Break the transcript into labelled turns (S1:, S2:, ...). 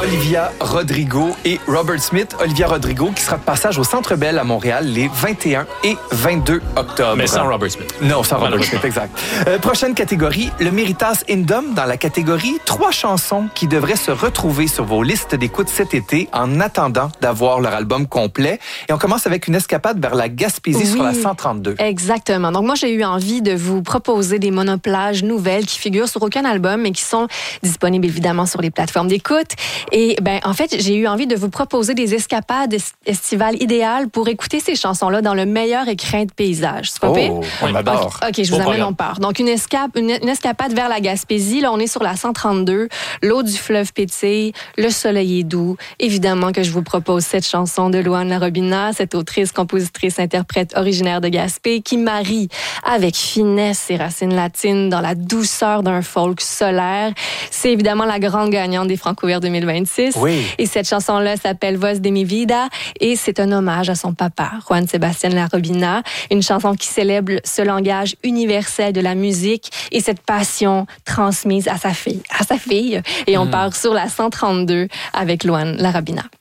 S1: Olivia Rodrigo et Robert Smith. Olivia Rodrigo qui sera de passage au Centre Bell à Montréal les 21 et 22 octobre.
S2: Mais sans Robert Smith.
S1: Non, sans Robert Smith, exact. Prochaine catégorie, le Meritas Indum dans la catégorie 3 chansons qui devraient se retrouver sur vos listes d'écoute cet été en attendant d'avoir leur album complet. Et on commence avec une escapade vers la Gaspésie sur la 132.
S3: Exactement. Donc moi, j'ai eu envie de vous proposer des monoplages nouvelles qui figurent sur aucun album mais qui sont disponibles évidemment sur les plateformes d'écoute. Et en fait, j'ai eu envie de vous proposer des escapades estivales idéales pour écouter ces chansons-là dans le meilleur écrin de paysage. C'est pas pire?
S1: On adore.
S3: OK, je vous amène, on part. Donc, une escapade vers la Gaspésie. Là, on est sur la 132. L'eau du fleuve pétille. Le soleil est doux. Évidemment que je vous propose cette chanson de Louane Larobina, cette autrice, compositrice, interprète originaire de Gaspé, qui marie avec finesse ses racines latines dans la douceur d'un folk solaire. C'est évidemment la grande gagnante des Franco-Ouverts 2026.
S1: Oui.
S3: Et cette chanson-là s'appelle Voz de mi vida et c'est un hommage à son papa, Juan Sebastián Larobina. Une chanson qui célèbre ce langage universel de la musique et cette passion transmise à sa fille. Et on part sur la 132 avec Louane Larobina.